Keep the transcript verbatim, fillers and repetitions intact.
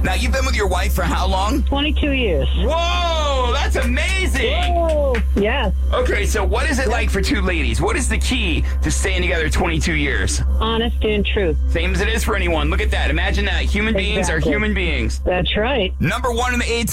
Now, you've been with your wife for how long? twenty-two years. Whoa, that's amazing. Oh, yes. Okay, so what is it like for two ladies? What is the key to staying together twenty-two years? Honesty and truth. Same as it is for anyone. Look at that. Imagine that. Human beings are Exactly. human beings. That's right. Number one in the A T